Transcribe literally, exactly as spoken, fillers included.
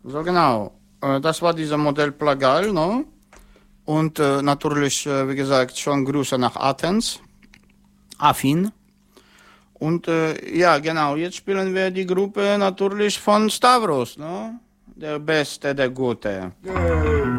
So genau. Äh, das war dieser Modell Plagal, ne? Und äh, natürlich, äh, wie gesagt, schon Grüße nach Athens. Afin. Und äh, ja, genau, jetzt spielen wir die Gruppe natürlich von Stavros, ne? Der Beste, der Gute. Yeah.